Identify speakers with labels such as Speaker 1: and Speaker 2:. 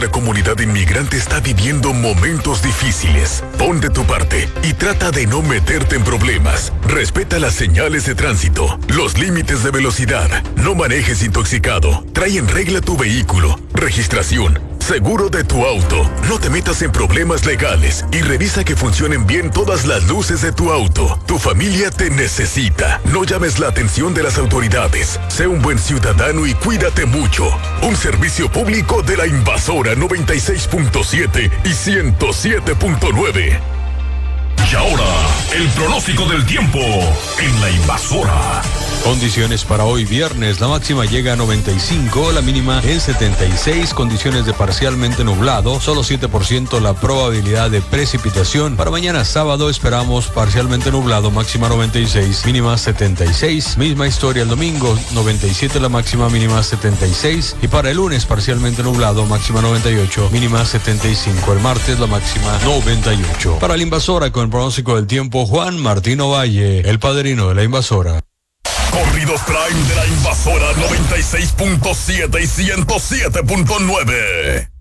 Speaker 1: nuestra comunidad inmigrante está viviendo momentos difíciles. Pon de tu parte y trata de no meterte en problemas. Respeta las señales de tránsito, los límites de velocidad. No manejes intoxicado. Trae en regla tu vehículo, registración, seguro de tu auto. No te metas en problemas legales y revisa que funcionen bien todas las luces de tu auto. Tu familia te necesita. No llames la atención de las autoridades. Sé un buen ciudadano y cuídate mucho. Un servicio público de la Invasora 96.7 y 107.9.
Speaker 2: Y ahora, el pronóstico del tiempo en la Invasora.
Speaker 3: Condiciones para hoy viernes, la máxima llega a 95, la mínima en 76, condiciones de parcialmente nublado, solo 7% la probabilidad de precipitación. Para mañana sábado esperamos parcialmente nublado, máxima 96, mínima 76, misma historia el domingo, 97 la máxima, mínima 76, y para el lunes parcialmente nublado, máxima 98, mínima 75, el martes la máxima 98. Para la Invasora con el pronóstico del tiempo, Juan Martín Ovalle, el padrino de la Invasora.
Speaker 2: Corridos Prime de la Invasora 96.7 y 107.9.